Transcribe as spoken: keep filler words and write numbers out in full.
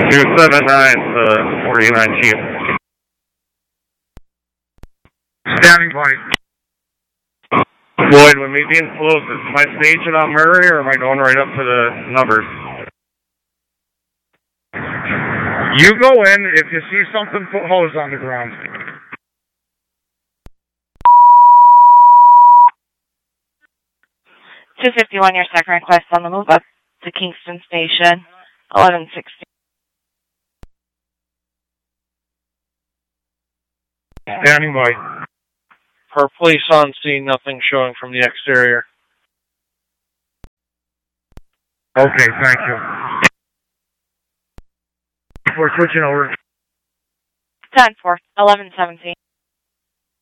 two seven nine to forty-nine Chief. Standing by. Floyd, when me being close, is my station on Murray or am I going right up to the numbers? You go in, if you see something, put hose on the ground. two fifty-one, your second request on the move up to Kingston Station, eleven sixty. Standing by. Per police on scene, nothing showing from the exterior. Okay, thank you. We're switching over. ten four, eleven seventeen.